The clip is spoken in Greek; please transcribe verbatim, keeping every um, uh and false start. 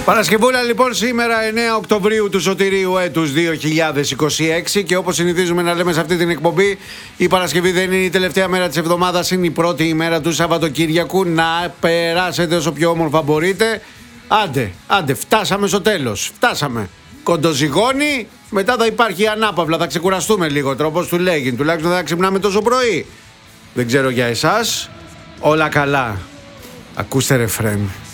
Παρασκευούλα λοιπόν σήμερα εννέα Οκτωβρίου του σωτηρίου έτους δύο χιλιάδες είκοσι έξι και όπως συνηθίζουμε να λέμε σε αυτή την εκπομπή, η Παρασκευή δεν είναι η τελευταία μέρα της εβδομάδας, είναι η πρώτη ημέρα του Σαββατοκύριακου. Να περάσετε όσο πιο όμορφα μπορείτε. Άντε, άντε, φτάσαμε στο τέλος, φτάσαμε. Κοντοζυγώνει, μετά θα υπάρχει ανάπαυλα, θα ξεκουραστούμε λίγο, τρόπος του λέγει, τουλάχιστον θα ξυπνάμε τόσο πρωί. Δεν ξέρω για εσάς, όλα καλά. Ακούστε ρεφρέν.